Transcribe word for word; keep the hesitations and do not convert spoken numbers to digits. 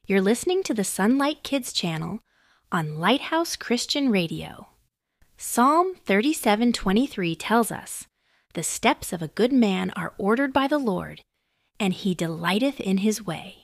You're listening to the Sunlight Kids channel on Lighthouse Christian Radio. Psalm thirty-seven twenty-three tells us, "The steps of a good man are ordered by the Lord, and he delighteth in his way."